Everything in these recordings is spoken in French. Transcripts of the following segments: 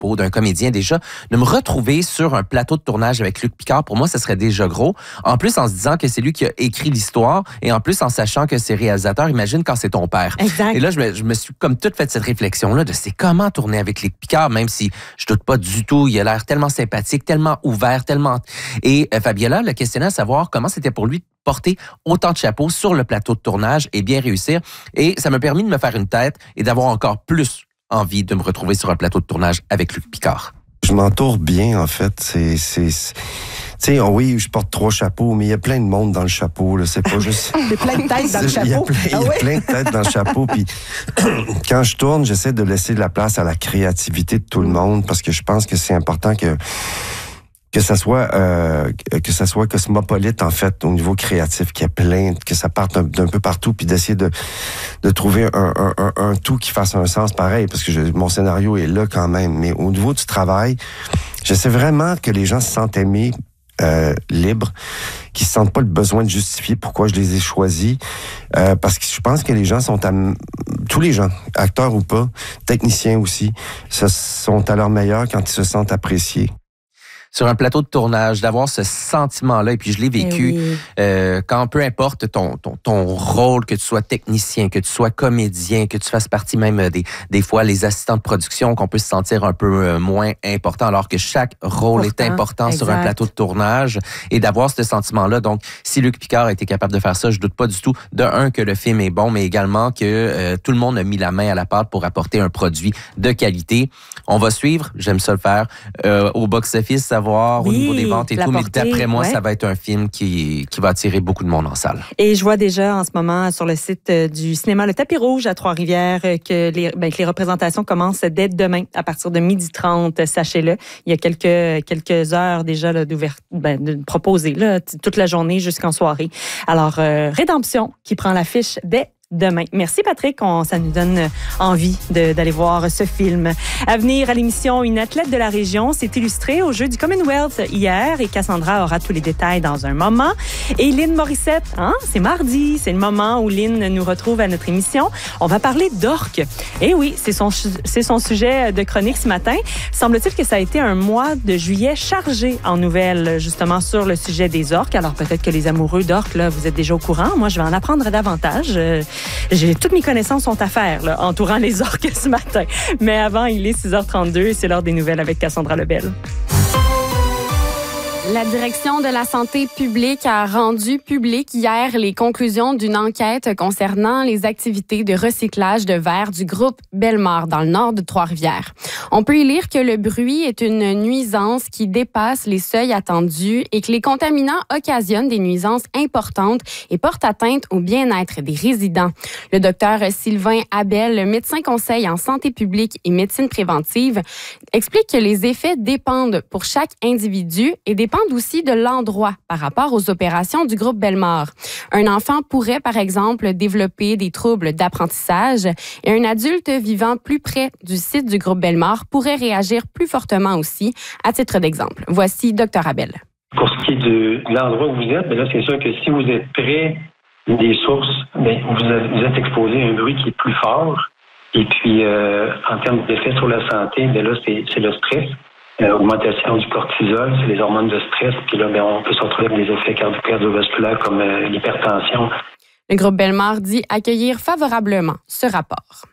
chapeau d'un comédien déjà, de me retrouver sur un plateau de tournage avec Luc Picard, pour moi, ça serait déjà gros. En plus, en se disant que c'est lui qui a écrit l'histoire et en plus, en sachant que c'est réalisateur, imagine quand c'est ton père. Exact. Et là, je me suis comme toute fait cette réflexion-là de c'est comment tourner avec Luc Picard, même si je doute pas du tout, il a l'air tellement sympathique, tellement ouvert, tellement... Et Fabiola le questionnait à savoir comment c'était pour lui de porter autant de chapeaux sur le plateau de tournage et bien réussir. Et ça m'a permis de me faire une tête et d'avoir encore plus envie de me retrouver sur un plateau de tournage avec Luc Picard. Je m'entoure bien, en fait. Tu sais, oui, je porte 3 chapeaux, mais il y a plein de monde dans le chapeau. Là. C'est pas juste... Il y a plein de têtes dans le chapeau. Il y a plein de têtes dans le chapeau. Puis quand je tourne, j'essaie de laisser de la place à la créativité de tout le monde parce que je pense que c'est important que ça soit cosmopolite, en fait, au niveau créatif, qu'il y ait plein, que ça parte d'un peu partout, puis d'essayer de trouver un tout qui fasse un sens pareil, parce que mon scénario est là quand même. Mais au niveau du travail, j'essaie vraiment que les gens se sentent aimés, libres, qu'ils se sentent pas le besoin de justifier pourquoi je les ai choisis, parce que je pense que les gens tous les gens, acteurs ou pas, techniciens aussi, sont à leur meilleur quand ils se sentent appréciés. Sur un plateau de tournage, d'avoir ce sentiment-là, et puis je l'ai vécu, quand peu importe ton rôle, que tu sois technicien, que tu sois comédien, que tu fasses partie même des fois les assistants de production, qu'on peut se sentir un peu moins important, alors que chaque rôle est important sur un plateau de tournage, et d'avoir ce sentiment-là. Donc, si Luc Picard a été capable de faire ça, je doute pas du tout, de un, que le film est bon, mais également que tout le monde a mis la main à la pâte pour apporter un produit de qualité. On va suivre, j'aime ça le faire, au box-office, savoir au niveau des ventes et tout, mais d'après moi, ça va être un film qui va attirer beaucoup de monde en salle. Et je vois déjà en ce moment sur le site du cinéma Le Tapis Rouge à Trois-Rivières que les représentations commencent dès demain à partir de 12h30, sachez-le. Il y a quelques heures déjà là, de proposer là, toute la journée jusqu'en soirée. Alors, Rédemption qui prend l'affiche dès demain. Merci Patrick, ça nous donne envie d'aller voir ce film. À venir à l'émission, une athlète de la région s'est illustrée aux Jeux du Commonwealth hier et Cassandra aura tous les détails dans un moment. Et Lynn Morissette, c'est mardi, c'est le moment où Lynn nous retrouve à notre émission. On va parler d'orques. Et oui, c'est son sujet de chronique ce matin. Semble-t-il que ça a été un mois de juillet chargé en nouvelles justement sur le sujet des orques. Alors peut-être que les amoureux d'orques, là, vous êtes déjà au courant. Moi, je vais en apprendre davantage. Toutes mes connaissances sont à faire là, entourant les orques ce matin. Mais avant, il est 6h32 et c'est l'heure des nouvelles avec Cassandra Lebel. La direction de la santé publique a rendu public hier les conclusions d'une enquête concernant les activités de recyclage de verre du groupe Bellemare dans le nord de Trois-Rivières. On peut y lire que le bruit est une nuisance qui dépasse les seuils attendus et que les contaminants occasionnent des nuisances importantes et portent atteinte au bien-être des résidents. Le docteur Sylvain Abel, médecin conseil en santé publique et médecine préventive, explique que les effets dépendent pour chaque individu et dépendent aussi de l'endroit par rapport aux opérations du groupe Bellemare. Un enfant pourrait, par exemple, développer des troubles d'apprentissage et un adulte vivant plus près du site du groupe Bellemare pourrait réagir plus fortement aussi, à titre d'exemple. Voici Dr Abel. Pour ce qui est de l'endroit où vous êtes, là, c'est sûr que si vous êtes près des sources, vous êtes exposé à un bruit qui est plus fort. Et puis, en termes d'effet sur la santé, là, c'est le stress. Augmentation du cortisol, c'est les hormones de stress. Puis là, on peut se retrouver avec des effets cardiovasculaires comme l'hypertension. Le groupe Bellemare dit accueillir favorablement ce rapport.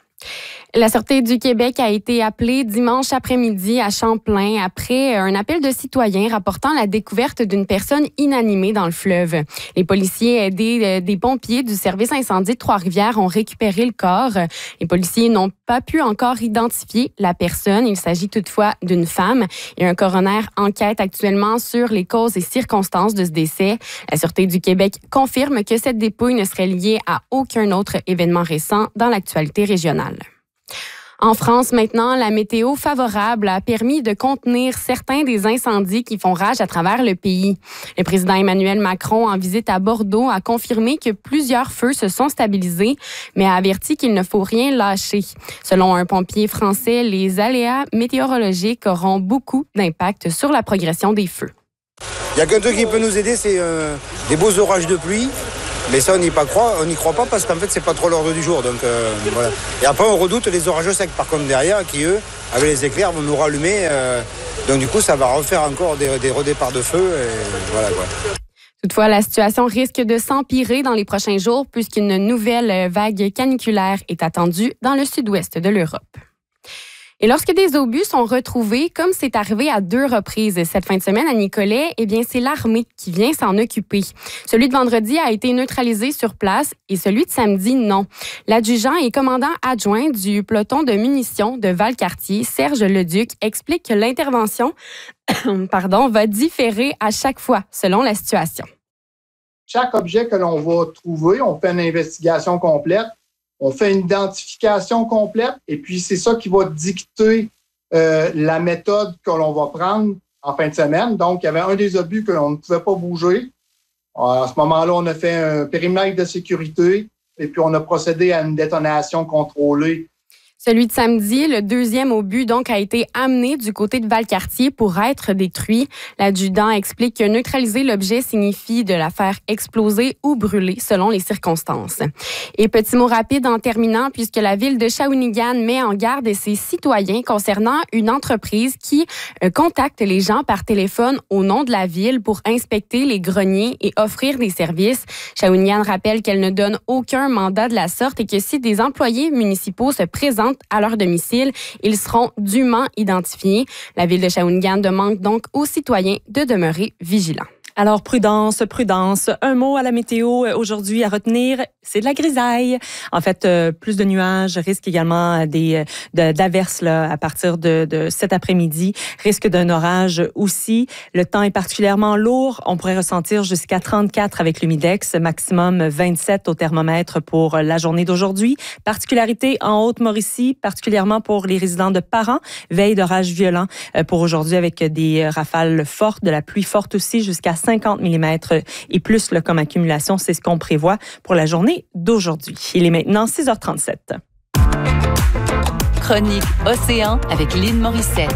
La Sûreté du Québec a été appelée dimanche après-midi à Champlain après un appel de citoyens rapportant la découverte d'une personne inanimée dans le fleuve. Les policiers aidés des pompiers du service incendie de Trois-Rivières ont récupéré le corps. Les policiers n'ont pas pu encore identifier la personne. Il s'agit toutefois d'une femme et un coroner enquête actuellement sur les causes et circonstances de ce décès. La Sûreté du Québec confirme que cette dépouille ne serait liée à aucun autre événement récent dans l'actualité régionale. En France, maintenant, la météo favorable a permis de contenir certains des incendies qui font rage à travers le pays. Le président Emmanuel Macron, en visite à Bordeaux, a confirmé que plusieurs feux se sont stabilisés, mais a averti qu'il ne faut rien lâcher. Selon un pompier français, les aléas météorologiques auront beaucoup d'impact sur la progression des feux. Il n'y a qu'un truc qui peut nous aider, c'est des beaux orages de pluie. Mais ça, on n'y croit pas parce qu'en fait, c'est pas trop l'ordre du jour. Donc voilà. Et après, on redoute les orages secs, par contre, derrière, qui, eux, avec les éclairs, vont nous rallumer. Donc du coup, ça va refaire encore des redéparts de feu. Et voilà, quoi. Toutefois, la situation risque de s'empirer dans les prochains jours puisqu'une nouvelle vague caniculaire est attendue dans le sud-ouest de l'Europe. Et lorsque des obus sont retrouvés, comme c'est arrivé à 2 reprises cette fin de semaine à Nicolet, eh bien, c'est l'armée qui vient s'en occuper. Celui de vendredi a été neutralisé sur place et celui de samedi, non. L'adjudant et commandant adjoint du peloton de munitions de Valcartier, Serge Leduc, explique que l'intervention va différer à chaque fois selon la situation. Chaque objet que l'on va trouver, on fait une investigation complète. On fait une identification complète et puis c'est ça qui va dicter la méthode que l'on va prendre en fin de semaine. Donc, il y avait un des obus que l'on ne pouvait pas bouger. À ce moment-là, on a fait un périmètre de sécurité et puis on a procédé à une détonation contrôlée. Celui de samedi, le deuxième obus, donc, a été amené du côté de Valcartier pour être détruit. L'adjudant explique que neutraliser l'objet signifie de la faire exploser ou brûler selon les circonstances. Et petit mot rapide en terminant, puisque la ville de Shawinigan met en garde ses citoyens concernant une entreprise qui contacte les gens par téléphone au nom de la ville pour inspecter les greniers et offrir des services. Shawinigan rappelle qu'elle ne donne aucun mandat de la sorte et que si des employés municipaux se présentent à leur domicile, ils seront dûment identifiés. La ville de Shawinigan demande donc aux citoyens de demeurer vigilants. Alors, prudence. Un mot à la météo aujourd'hui à retenir, c'est de la grisaille. En fait, plus de nuages, risque également d'averses là, à partir de cet après-midi. Risque d'un orage aussi. Le temps est particulièrement lourd. On pourrait ressentir jusqu'à 34 avec l'humidex, maximum 27 au thermomètre pour la journée d'aujourd'hui. Particularité en Haute-Mauricie, particulièrement pour les résidents de Parent. Veille d'orage violent pour aujourd'hui avec des rafales fortes, de la pluie forte aussi, jusqu'à 50 mm et plus là, comme accumulation. C'est ce qu'on prévoit pour la journée d'aujourd'hui. Il est maintenant 6h37. Chronique Océan avec Lynn Morissette.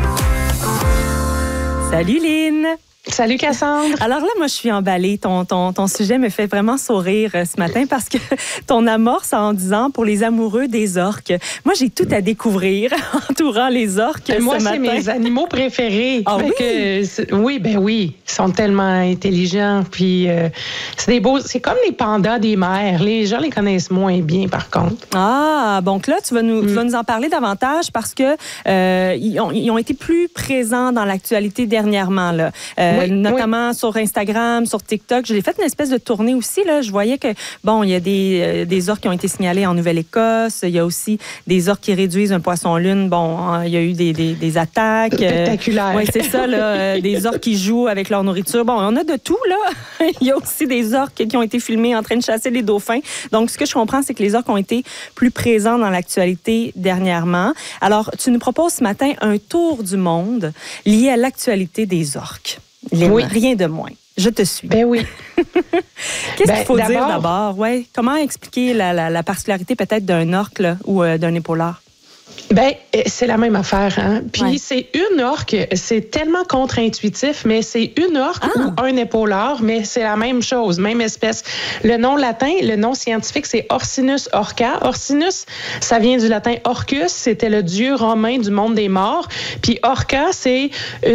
Salut Lynn! Salut Cassandre. Alors là, moi, je suis emballée. Ton sujet me fait vraiment sourire ce matin parce que ton amorce en disant pour les amoureux des orques. Moi, j'ai tout à découvrir entourant les orques moi, ce matin. Moi, c'est mes animaux préférés. Ah oui? Oui. Ils sont tellement intelligents. Puis c'est comme les pandas des mers. Les gens les connaissent moins bien, par contre. Ah, donc là, tu vas nous en parler davantage parce que ils ont été plus présents dans l'actualité dernièrement, là. Notamment sur Instagram, sur TikTok. J'ai fait une espèce de tournée aussi. Là. Je voyais que, il y a des orques qui ont été signalés en Nouvelle-Écosse. Il y a aussi des orques qui réduisent un poisson-lune. Il y a eu des attaques. Spectaculaires. Oui, c'est ça, là. Des orques qui jouent avec leur nourriture. On a de tout, là. Il y a aussi des orques qui ont été filmés en train de chasser les dauphins. Donc, ce que je comprends, c'est que les orques ont été plus présents dans l'actualité dernièrement. Alors, tu nous proposes ce matin un tour du monde lié à l'actualité des orques. Rien de moins. Je te suis. Ben oui. Qu'est-ce qu'il faut dire d'abord? Ouais. Comment expliquer la particularité peut-être d'un orque là, ou d'un épaulard? C'est la même affaire, hein. Puis c'est une orque, c'est tellement contre-intuitif, mais c'est une orque ou un épaulard, mais c'est la même chose, même espèce. Le nom latin, le nom scientifique, c'est Orcinus orca. Orcinus, ça vient du latin Orcus, c'était le dieu romain du monde des morts. Puis orca, c'est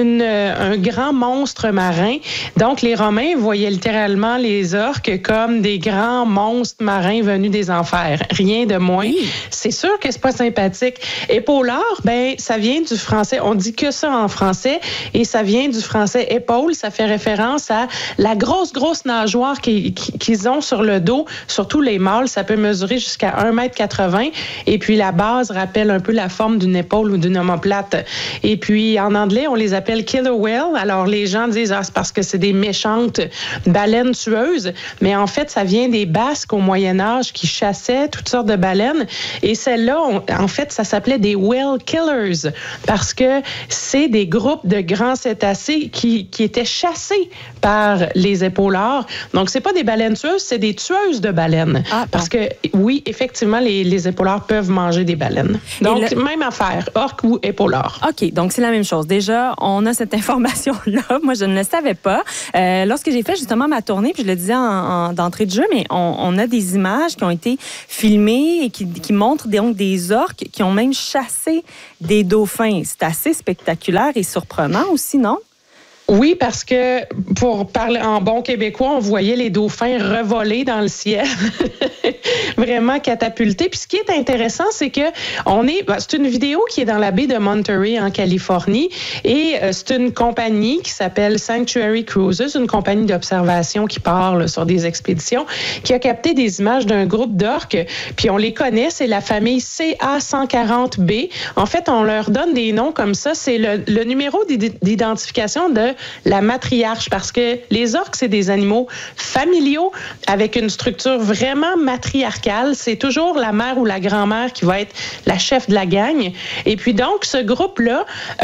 un grand monstre marin. Donc les Romains voyaient littéralement les orques comme des grands monstres marins venus des enfers. Rien de moins. Oui. C'est sûr que c'est pas sympathique. Épaulard, ça vient du français, on dit que ça en français, et ça vient du français épaule, ça fait référence à la grosse nageoire qu'ils ont sur le dos, surtout les mâles, ça peut mesurer jusqu'à 1,80 m, et puis la base rappelle un peu la forme d'une épaule ou d'une omoplate. Et puis en anglais, on les appelle killer whale, alors les gens disent c'est parce que c'est des méchantes baleines tueuses, mais en fait, ça vient des Basques au Moyen-Âge qui chassaient toutes sortes de baleines, et celle-là, en fait, ça s'appelait des whale killers parce que c'est des groupes de grands cétacés qui étaient chassés par les épaulards. Donc, c'est pas des baleines tueuses, c'est des tueuses de baleines. Parce que, oui, effectivement, les épaulards peuvent manger des baleines. Donc, même affaire, orque ou épaulard. OK, donc c'est la même chose. Déjà, on a cette information-là. Moi, je ne le savais pas. Lorsque j'ai fait justement ma tournée, puis je le disais d'entrée de jeu, mais on a des images qui ont été filmées et qui montrent donc des orques qui ont même chassé des dauphins. C'est assez spectaculaire et surprenant aussi, non? Oui, parce que pour parler en bon québécois, on voyait les dauphins revoler dans le ciel, vraiment catapultés. Puis ce qui est intéressant, c'est que c'est une vidéo qui est dans la baie de Monterey en Californie et c'est une compagnie qui s'appelle Sanctuary Cruises, une compagnie d'observation qui part là, sur des expéditions, qui a capté des images d'un groupe d'orques. Puis on les connaît, c'est la famille CA140B. En fait, on leur donne des noms comme ça. C'est le numéro d'identification de la matriarche, parce que les orques, c'est des animaux familiaux avec une structure vraiment matriarcale. C'est toujours la mère ou la grand-mère qui va être la chef de la gang. Et puis donc, ce groupe-là,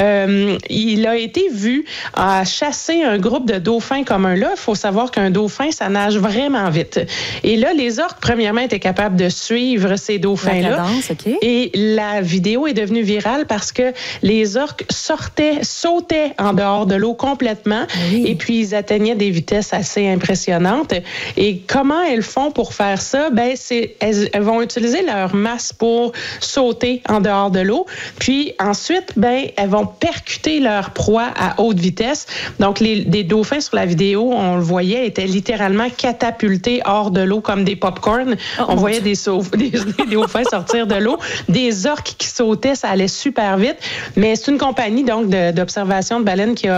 il a été vu à chasser un groupe de dauphins comme un là. Il faut savoir qu'un dauphin, ça nage vraiment vite. Et là, les orques, premièrement, étaient capables de suivre ces dauphins-là. La cadence, OK. Et la vidéo est devenue virale parce que les orques sautaient en dehors de l'eau complètement. Oui. Et puis, ils atteignaient des vitesses assez impressionnantes. Et comment elles font pour faire ça? Elles vont utiliser leur masse pour sauter en dehors de l'eau. Puis ensuite, elles vont percuter leur proie à haute vitesse. Donc, des dauphins sur la vidéo, on le voyait, étaient littéralement catapultés hors de l'eau comme des pop-corn. On voyait des dauphins sortir de l'eau. Des orques qui sautaient, ça allait super vite. Mais c'est une compagnie donc d'observation de baleines qui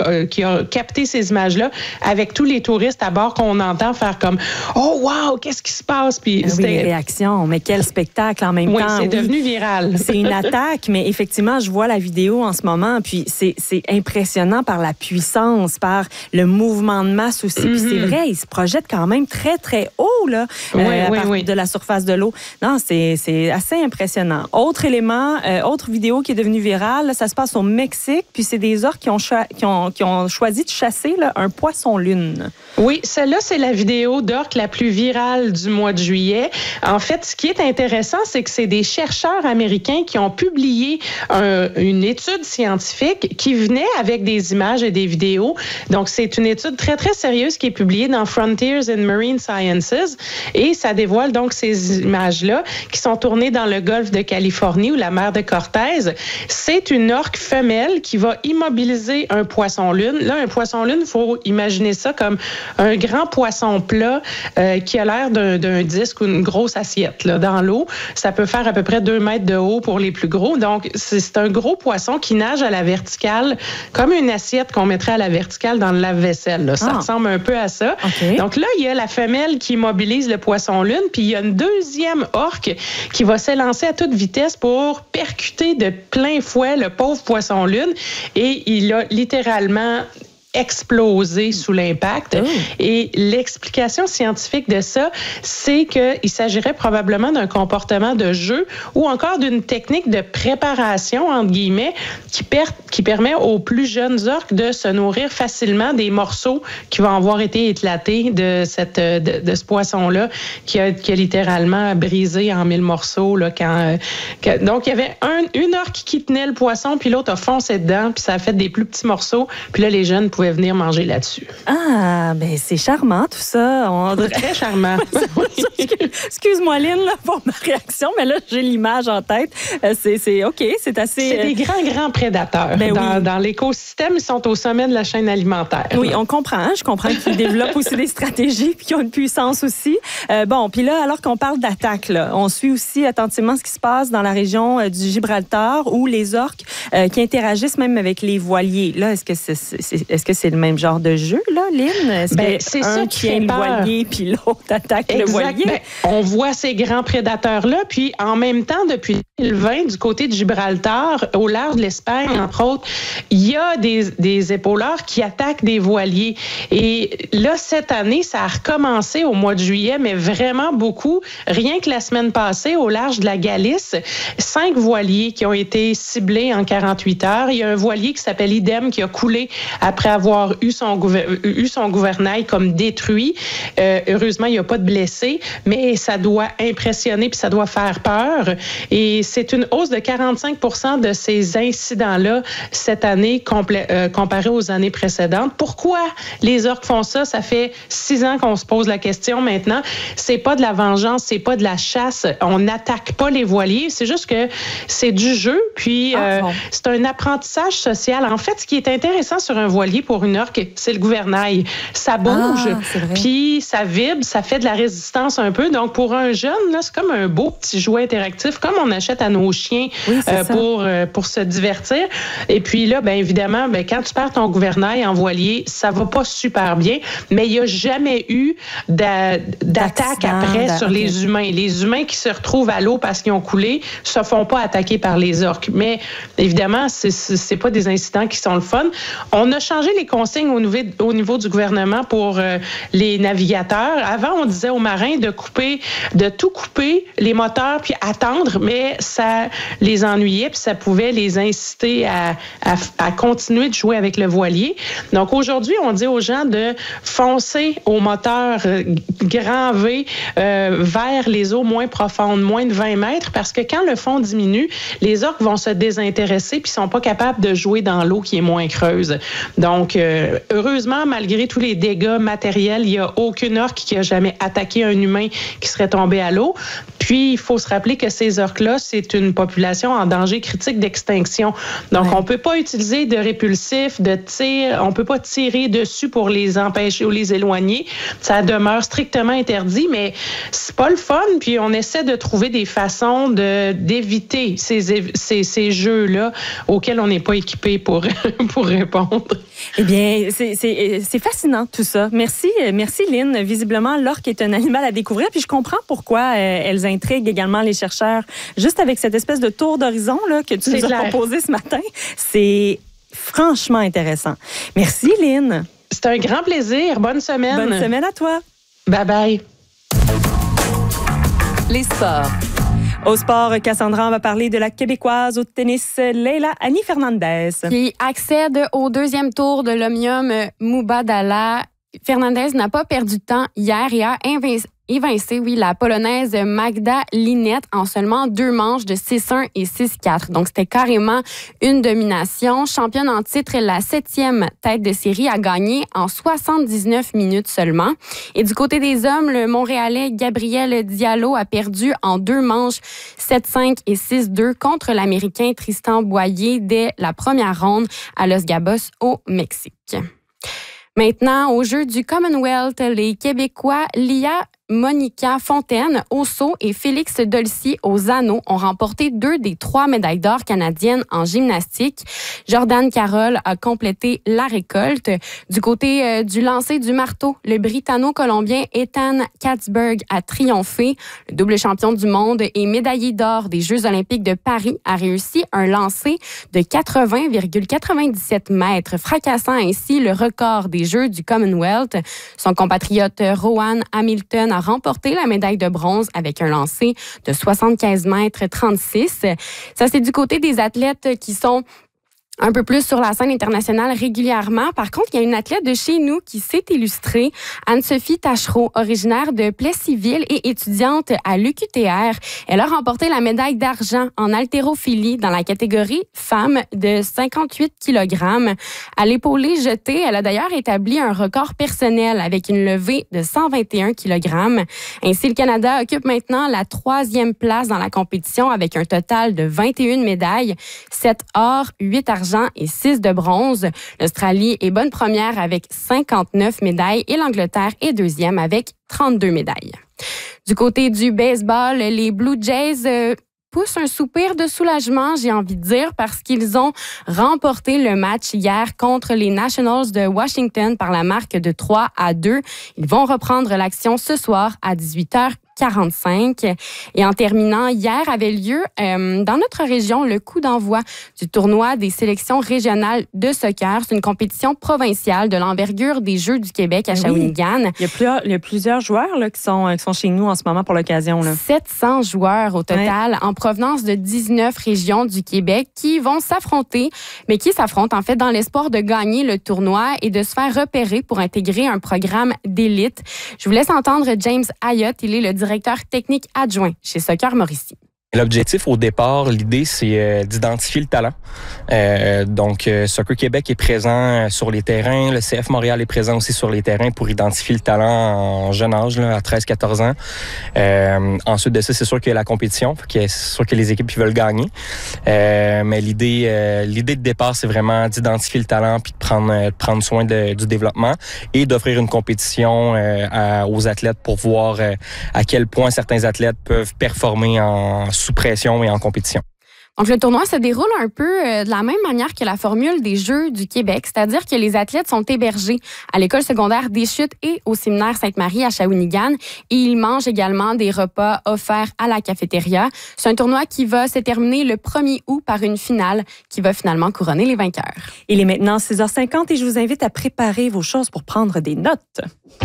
a capté ces images-là avec tous les touristes à bord qu'on entend faire comme « Oh, wow, qu'est-ce qui se passe? » Puis les réactions, mais quel spectacle en même temps. Oui, c'est devenu viral. C'est une attaque, mais effectivement, je vois la vidéo en ce moment, puis c'est impressionnant par la puissance, par le mouvement de masse aussi. Puis c'est vrai, il se projette quand même très, très haut là, de la surface de l'eau. Non, c'est assez impressionnant. Autre élément, autre vidéo qui est devenue virale, là, ça se passe au Mexique, puis c'est des orques qui ont choisi de chasser là, un poisson-lune. Oui, celle-là, c'est la vidéo d'orque la plus virale du mois de juillet. En fait, ce qui est intéressant, c'est que c'est des chercheurs américains qui ont publié une étude scientifique qui venait avec des images et des vidéos. Donc, c'est une étude très, très sérieuse qui est publiée dans Frontiers in Marine Sciences et ça dévoile donc ces images-là qui sont tournées dans le golfe de Californie ou la mer de Cortez. C'est une orque femelle qui va immobiliser un poisson-lune. Là, un poisson-lune, il faut imaginer ça comme un grand poisson plat qui a l'air d'un disque ou une grosse assiette là, dans l'eau. Ça peut faire à peu près 2 mètres de haut pour les plus gros. Donc, c'est un gros poisson qui nage à la verticale comme une assiette qu'on mettrait à la verticale dans le lave-vaisselle. Là. Ça ressemble un peu à ça. Okay. Donc là, il y a la femelle qui immobilise le poisson-lune, puis il y a une deuxième orque qui va s'élancer à toute vitesse pour percuter de plein fouet le pauvre poisson-lune. Et il a littéralement explosé sous l'impact. Et l'explication scientifique de ça, c'est qu'il s'agirait probablement d'un comportement de jeu ou encore d'une technique de préparation, entre guillemets, qui permet aux plus jeunes orques de se nourrir facilement des morceaux qui vont avoir été éclatés de ce poisson-là qui a littéralement brisé en 1000 morceaux. Là, donc, il y avait une orque qui tenait le poisson, puis l'autre a foncé dedans, puis ça a fait des plus petits morceaux. Puis là, les jeunes pouvaient venir manger là-dessus. Ah, ben c'est charmant tout ça. C'est très charmant. Excuse-moi, Lynn, là, pour ma réaction, mais là, j'ai l'image en tête. C'est OK, c'est assez... C'est des grands prédateurs. Ben dans l'écosystème, ils sont au sommet de la chaîne alimentaire. Oui, on comprend. Je comprends qu'ils développent aussi des stratégies puis qu'ils ont une puissance aussi. Bon, puis là, alors qu'on parle d'attaque, là, on suit aussi attentivement ce qui se passe dans la région du Gibraltar où les orques qui interagissent même avec les voiliers. Là, est-ce que que c'est le même genre de jeu, là, Lynn? Est-ce que c'est ça qui tient fait le peur. voilier puis l'autre attaque le voilier? On voit ces grands prédateurs-là, puis en même temps, depuis 2020, du côté de Gibraltar, au large de l'Espagne, entre autres, il y a des épauleurs qui attaquent des voiliers. Et là, cette année, ça a recommencé au mois de juillet, mais vraiment beaucoup. Rien que la semaine passée, au large de la Galice, 5 voiliers qui ont été ciblés en 48 heures. Il y a un voilier qui s'appelle Idem qui a coulé après avoir eu son gouvernail comme détruit. Heureusement, il n'y a pas de blessés, mais ça doit impressionner puis ça doit faire peur. Et c'est une hausse de 45% de ces incidents-là cette année comparé aux années précédentes. Pourquoi les orques font ça? Ça fait 6 ans qu'on se pose la question maintenant. C'est pas de la vengeance, c'est pas de la chasse. On n'attaque pas les voiliers. C'est juste que c'est du jeu. Puis c'est un apprentissage social. En fait, ce qui est intéressant sur un voilier pour une orque, c'est le gouvernail. Ça bouge, puis ça vibre, ça fait de la résistance un peu. Donc pour un jeune, là, c'est comme un beau petit jouet interactif, comme on achète à nos chiens pour se divertir. Et puis là, bien évidemment, quand tu perds ton gouvernail en voilier, ça va pas super bien, mais il n'y a jamais eu d'attaque après sur les humains. Les humains qui se retrouvent à l'eau parce qu'ils ont coulé se font pas attaquer par les orques. Mais évidemment, c'est pas des incidents qui sont le fun. On a changé les consignes au niveau du gouvernement pour les navigateurs. Avant, on disait aux marins de tout couper les moteurs puis attendre, mais ça les ennuyait puis ça pouvait les inciter à continuer de jouer avec le voilier. Donc aujourd'hui, on dit aux gens de foncer au moteur grand V vers les eaux moins profondes, moins de 20 mètres, parce que quand le fond diminue, les orques vont se désintéresser puis sont pas capables de jouer dans l'eau qui est moins creuse. Donc, heureusement, malgré tous les dégâts matériels, il n'y a aucune orque qui a jamais attaqué un humain qui serait tombé à l'eau. Puis, il faut se rappeler que ces orques-là, c'est une population en danger critique d'extinction. Donc, on peut pas utiliser de répulsifs, de tir, on peut pas tirer dessus pour les empêcher ou les éloigner. Ça demeure strictement interdit, mais c'est pas le fun. Puis, on essaie de trouver des façons d'éviter ces jeux-là auxquels on n'est pas équipé pour répondre. Eh bien, c'est fascinant tout ça. Merci Lynn. Visiblement, l'orque est un animal à découvrir, puis je comprends pourquoi elles intriguent également les chercheurs. Juste avec cette espèce de tour d'horizon là, que tu nous as proposé ce matin, c'est franchement intéressant. Merci Lynn. C'est un grand plaisir. Bonne semaine. Bonne semaine à toi. Bye bye. Les sports. Au sport, Cassandra, on va parler de la Québécoise au tennis, Leila Annie Fernandez. Qui accède au 2e tour de l'Omnium Mubadala. Fernandez n'a pas perdu de temps hier et a évincé, la Polonaise Magda Linette en seulement 2 manches de 6-1 et 6-4. Donc, c'était carrément une domination. Championne en titre, la 7e tête de série a gagné en 79 minutes seulement. Et du côté des hommes, le Montréalais Gabriel Diallo a perdu en 2 manches 7-5 et 6-2 contre l'Américain Tristan Boyer dès la première ronde à Los Cabos au Mexique. Maintenant, au jeu du Commonwealth, les Québécois Lia Monica Fontaine au saut et Félix Dolcy aux anneaux ont remporté 2 des 3 médailles d'or canadiennes en gymnastique. Jordan Carroll a complété la récolte. Du côté du lancer du marteau, le Britanno-Colombien Ethan Katzberg a triomphé. Le double champion du monde et médaillé d'or des Jeux olympiques de Paris a réussi un lancer de 80,97 mètres, fracassant ainsi le record des Jeux du Commonwealth. Son compatriote Rowan Hamilton a remporté la médaille de bronze avec un lancer de 75 mètres 36. Ça, c'est du côté des athlètes qui sont un peu plus sur la scène internationale régulièrement. Par contre, il y a une athlète de chez nous qui s'est illustrée, Anne-Sophie Tachereau, originaire de Plessisville et étudiante à l'UQTR. Elle a remporté la médaille d'argent en haltérophilie dans la catégorie femmes de 58 kg. À l'épaulé jeté, elle a d'ailleurs établi un record personnel avec une levée de 121 kg. Ainsi, le Canada occupe maintenant la 3e place dans la compétition avec un total de 21 médailles, 7 or, 8 argent et 6 de bronze. L'Australie est bonne première avec 59 médailles et l'Angleterre est 2e avec 32 médailles. Du côté du baseball, les Blue Jays poussent un soupir de soulagement, j'ai envie de dire, parce qu'ils ont remporté le match hier contre les Nationals de Washington par la marque de 3-2. Ils vont reprendre l'action ce soir à 18h45. Et en terminant, hier avait lieu dans notre région le coup d'envoi du tournoi des sélections régionales de soccer. C'est une compétition provinciale de l'envergure des Jeux du Québec à Shawinigan. Il y a plusieurs joueurs là, qui sont chez nous en ce moment pour l'occasion. 700 joueurs au total en provenance de 19 régions du Québec qui vont s'affronter, mais qui s'affrontent en fait dans l'espoir de gagner le tournoi et de se faire repérer pour intégrer un programme d'élite. Je vous laisse entendre James Ayotte. Il est le directeur technique adjoint chez Soccer Mauricie. L'objectif au départ, l'idée, c'est d'identifier le talent. Donc, Soccer Québec est présent sur les terrains. Le CF Montréal est présent aussi sur les terrains pour identifier le talent en jeune âge, là, à 13-14 ans. Ensuite de ça, c'est sûr qu'il y a la compétition. C'est sûr que les équipes veulent gagner. Mais l'idée de départ, c'est vraiment d'identifier le talent puis de prendre soin du développement et d'offrir une compétition aux athlètes pour voir à quel point certains athlètes peuvent performer sous pression et en compétition. Donc, le tournoi se déroule un peu de la même manière que la formule des Jeux du Québec, c'est-à-dire que les athlètes sont hébergés à l'école secondaire des Chutes et au séminaire Sainte-Marie à Shawinigan et ils mangent également des repas offerts à la cafétéria. C'est un tournoi qui va se terminer le 1er août par une finale qui va finalement couronner les vainqueurs. Il est maintenant 6h50 et je vous invite à préparer vos choses pour prendre des notes.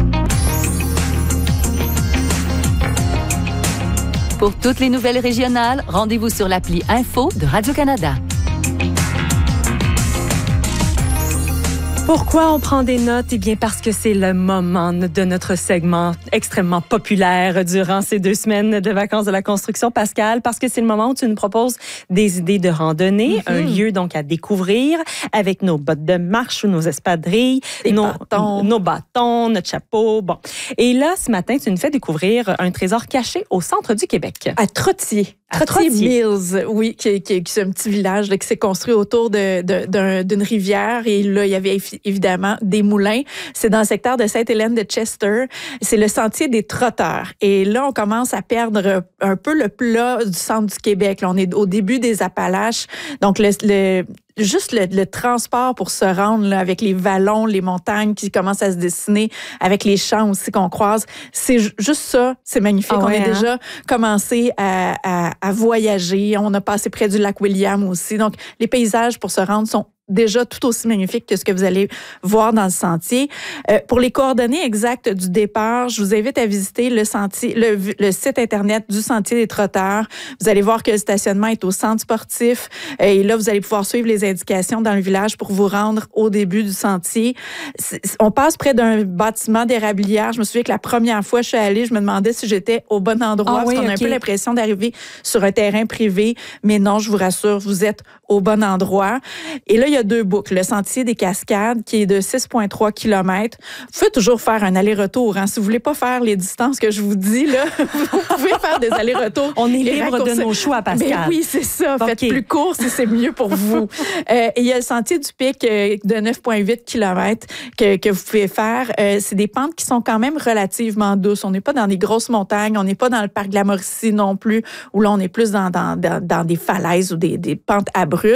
Pour toutes les nouvelles régionales, rendez-vous sur l'appli Info de Radio-Canada. Pourquoi on prend des notes? Eh bien, parce que c'est le moment de notre segment extrêmement populaire durant ces 2 semaines de vacances de la construction, Pascal, parce que c'est le moment où tu nous proposes des idées de randonnée, un lieu donc à découvrir avec nos bottes de marche ou nos espadrilles, nos bâtons, notre chapeau. Bon. Et là, ce matin, tu nous fais découvrir un trésor caché au centre du Québec. À Trottier. Trottier Mills, oui, qui est un petit village là, qui s'est construit autour d'une rivière. Et là, il y avait évidemment des moulins. C'est dans le secteur de Sainte-Hélène de Chester. C'est le sentier des trotteurs. Et là, on commence à perdre un peu le plat du centre du Québec. Là, on est au début des Appalaches. Donc, juste le transport pour se rendre là, avec les vallons, les montagnes qui commencent à se dessiner, avec les champs aussi qu'on croise. C'est juste ça, c'est magnifique. On a déjà commencé à voyager. On a passé près du lac William aussi. Donc, les paysages pour se rendre sont déjà tout aussi magnifique que ce que vous allez voir dans le sentier. Pour les coordonnées exactes du départ, je vous invite à visiter le site Internet du Sentier des Trotteurs. Vous allez voir que le stationnement est au centre sportif et là, vous allez pouvoir suivre les indications dans le village pour vous rendre au début du sentier. On passe près d'un bâtiment d'érablière. Je me souviens que la première fois que je suis allée, je me demandais si j'étais au bon endroit parce qu'on a un peu l'impression d'arriver sur un terrain privé, mais non, je vous rassure, vous êtes au bon endroit. Et là, il y a 2 boucles. Le sentier des Cascades, qui est de 6,3 km. Vous pouvez toujours faire un aller-retour. Hein. Si vous voulez pas faire les distances que je vous dis, là, vous pouvez faire des allers-retours. On est libre de nos choix, Pascal. Mais oui, c'est ça. Okay. Faites plus court si c'est mieux pour vous. Et il y a le sentier du Pic de 9,8 km que vous pouvez faire. C'est des pentes qui sont quand même relativement douces. On n'est pas dans des grosses montagnes. On n'est pas dans le parc de la Mauricie non plus, où là, on est plus dans des falaises ou des pentes abruptes.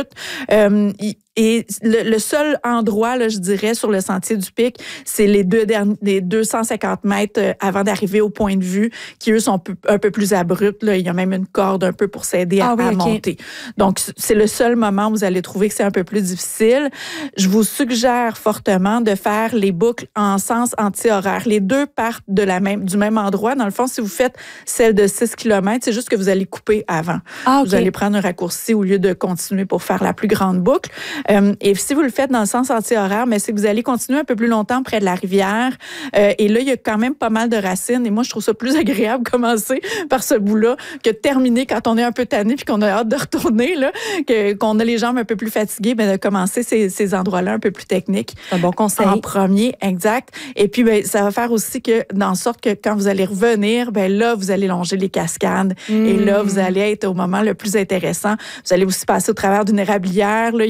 Et le seul endroit, là, je dirais, sur le sentier du Pic, c'est les 250 mètres avant d'arriver au point de vue, qui, eux, sont un peu plus abrupts. Là. Il y a même une corde un peu pour s'aider à monter. Donc, c'est le seul moment où vous allez trouver que c'est un peu plus difficile. Je vous suggère fortement de faire les boucles en sens anti-horaire. Les 2 partent du même endroit. Dans le fond, si vous faites celle de 6 km, c'est juste que vous allez couper avant. Vous allez prendre un raccourci au lieu de continuer pour faire la plus grande boucle. Et si vous le faites dans le sens anti-horaire, mais c'est que vous allez continuer un peu plus longtemps près de la rivière. Et là, il y a quand même pas mal de racines. Et moi, je trouve ça plus agréable de commencer par ce bout-là que de terminer quand on est un peu tanné puis qu'on a hâte de retourner, là, qu'on a les jambes un peu plus fatiguées, de commencer ces endroits-là un peu plus techniques. Un bon conseil. En premier, exact. Et puis, ça va faire aussi dans sorte que quand vous allez revenir, là, vous allez longer les cascades. Et là, vous allez être au moment le plus intéressant. Vous allez aussi passer au travers d'une érablière. Là, il y a des tubes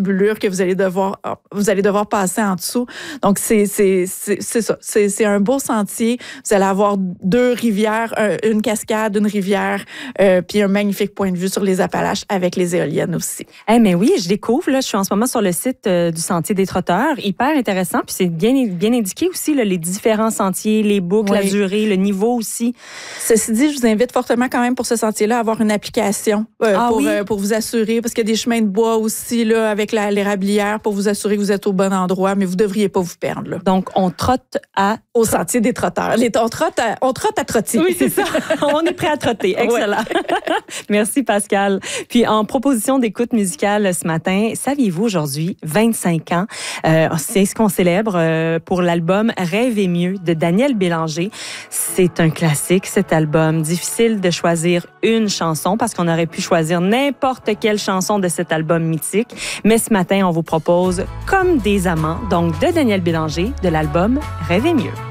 vestibulure que vous allez devoir passer en dessous. Donc, c'est ça. C'est un beau sentier. Vous allez avoir 2 rivières, une cascade, une rivière, puis un magnifique point de vue sur les Appalaches avec les éoliennes aussi. Mais oui, je découvre. Là, je suis en ce moment sur le site du Sentier des Trotteurs. Hyper intéressant. Puis c'est bien indiqué aussi, là, les différents sentiers, les boucles, la durée, le niveau aussi. Ceci dit, je vous invite fortement quand même pour ce sentier-là à avoir une application pour vous assurer, parce qu'il y a des chemins de bois aussi là, avec l'érablière pour vous assurer que vous êtes au bon endroit, mais vous ne devriez pas vous perdre. Là. Donc, on trotte au Sentier des Trotteurs. On trotte à trotter. Oui, c'est ça. On est prêt à trotter. Excellent. Merci, Pascal. Puis, en proposition d'écoute musicale ce matin, saviez-vous aujourd'hui, 25 ans, c'est ce qu'on célèbre pour l'album Rêver mieux de Daniel Bélanger. C'est un classique, cet album. Difficile de choisir une chanson parce qu'on aurait pu choisir n'importe quelle chanson de cet album mythique. Mais ce matin, on vous propose Comme des amants, donc de Daniel Bélanger, de l'album Rêver mieux.